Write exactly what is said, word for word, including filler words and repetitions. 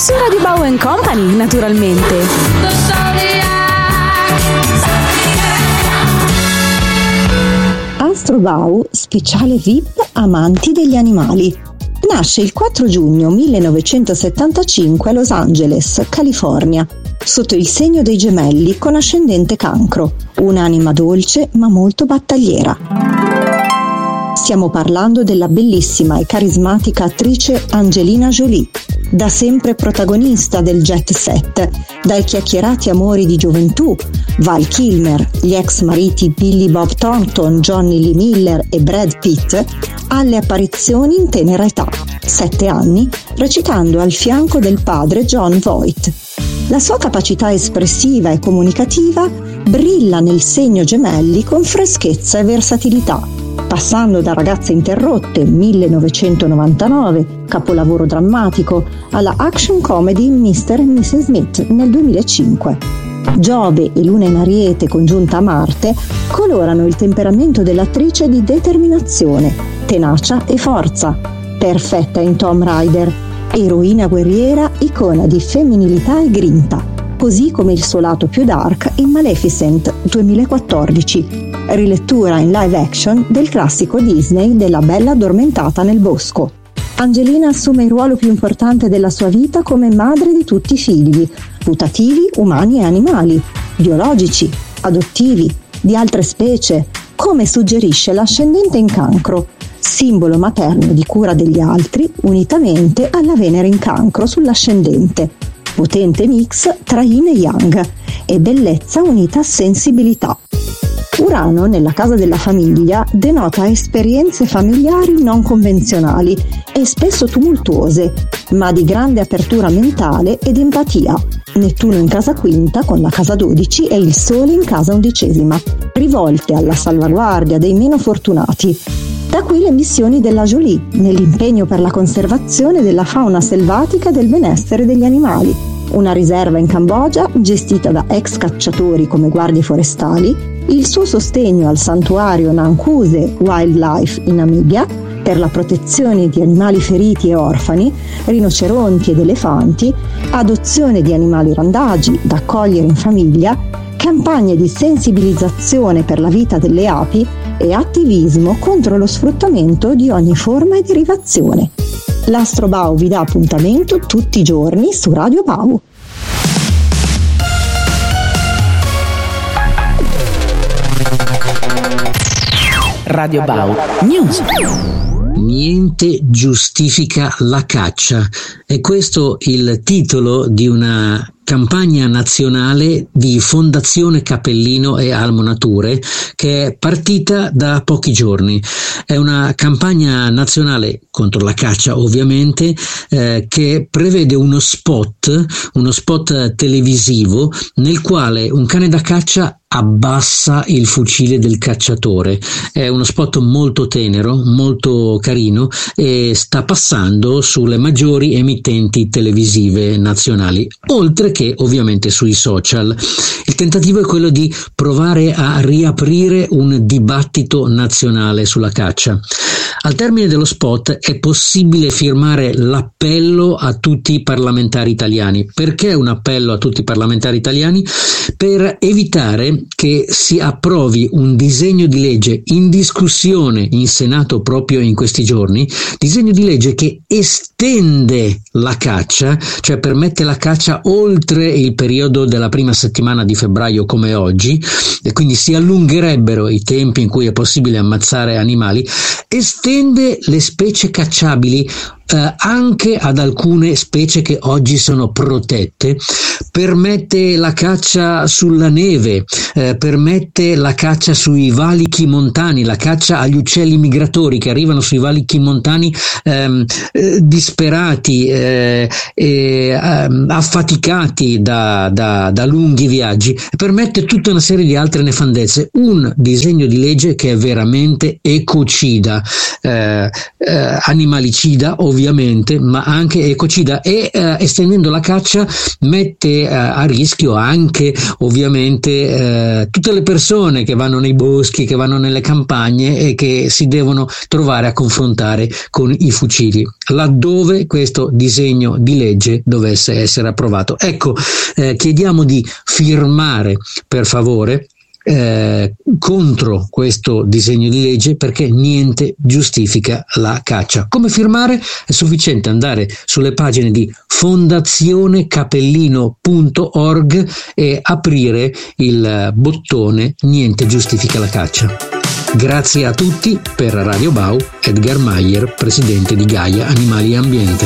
su Radio Bau and Company, naturalmente. Astro Bau, speciale V I P amanti degli animali. Nasce il quattro giugno millenovecentosettantacinque a Los Angeles, California, sotto il segno dei Gemelli con ascendente Cancro, un'anima dolce ma molto battagliera. Stiamo parlando della bellissima e carismatica attrice Angelina Jolie, da sempre protagonista del jet set, dai chiacchierati amori di gioventù, Val Kilmer, gli ex mariti Billy Bob Thornton, Johnny Lee Miller e Brad Pitt, alle apparizioni in tenera età, sette anni, recitando al fianco del padre Jon Voight. La sua capacità espressiva e comunicativa brilla nel segno Gemelli con freschezza e versatilità, passando da Ragazze interrotte millenovecentonovantanove, capolavoro drammatico, alla action comedy mister e missus Smith nel duemilacinque. Giove e Luna in Ariete congiunta a Marte colorano il temperamento dell'attrice di determinazione, tenacia e forza, perfetta in Tomb Raider, eroina guerriera, icona di femminilità e grinta, così come il suo lato più dark in Maleficent duemilaquattordici, rilettura in live action del classico Disney della Bella addormentata nel bosco. Angelina assume il ruolo più importante della sua vita come madre di tutti i figli, putativi, umani e animali, biologici, adottivi, di altre specie, come suggerisce l'ascendente in Cancro, simbolo materno di cura degli altri, unitamente alla Venere in Cancro sull'ascendente. Potente mix tra yin e yang e bellezza unita a sensibilità. Urano, nella casa della famiglia, denota esperienze familiari non convenzionali e spesso tumultuose, ma di grande apertura mentale ed empatia. Nettuno in casa quinta con la casa dodici e il Sole in casa undicesima, rivolte alla salvaguardia dei meno fortunati. Da qui le missioni della Jolie nell'impegno per la conservazione della fauna selvatica e del benessere degli animali. Una riserva in Cambogia gestita da ex cacciatori come guardie forestali, il suo sostegno al santuario Nankuse Wildlife in Namibia per la protezione di animali feriti e orfani, rinoceronti ed elefanti, adozione di animali randagi da accogliere in famiglia, campagne di sensibilizzazione per la vita delle api e attivismo contro lo sfruttamento di ogni forma e derivazione. L'Astro Bau vi dà appuntamento tutti i giorni su Radio Bau. Radio Bau News. Niente giustifica la caccia. È questo il titolo di una campagna nazionale di Fondazione Cappellino e Almo Nature che è partita da pochi giorni. È una campagna nazionale contro la caccia, ovviamente, eh, che prevede uno spot, uno spot televisivo nel quale un cane da caccia abbassa il fucile del cacciatore. È uno spot molto tenero, molto carino e sta passando sulle maggiori emittenti televisive nazionali, oltre che ovviamente sui social. Il tentativo è quello di provare a riaprire un dibattito nazionale sulla caccia. Al termine dello spot è possibile firmare l'appello a tutti i parlamentari italiani. Perché un appello a tutti i parlamentari italiani? Per evitare che si approvi un disegno di legge in discussione in Senato proprio in questi giorni, disegno di legge che estende la caccia, cioè permette la caccia oltre il periodo della prima settimana di febbraio come oggi, e quindi si allungherebbero i tempi in cui è possibile ammazzare animali, estende le specie cacciabili Eh, anche ad alcune specie che oggi sono protette, permette la caccia sulla neve, eh, permette la caccia sui valichi montani, la caccia agli uccelli migratori che arrivano sui valichi montani ehm, eh, disperati e eh, eh, affaticati da, da, da lunghi viaggi, permette tutta una serie di altre nefandezze. Un disegno di legge che è veramente ecocida, eh, eh, animalicida ovviamente, ovviamente, ma anche ecocida, e eh, estendendo la caccia mette eh, a rischio anche ovviamente eh, tutte le persone che vanno nei boschi, che vanno nelle campagne e che si devono trovare a confrontare con i fucili, laddove questo disegno di legge dovesse essere approvato. Ecco, eh, chiediamo di firmare per favore Eh, contro questo disegno di legge, perché niente giustifica la caccia. Come firmare? È sufficiente andare sulle pagine di fondazione capellino punto org e aprire il bottone niente giustifica la caccia. Grazie a tutti. Per Radio Bau, Edgar Meyer, presidente di Gaia Animali e Ambiente.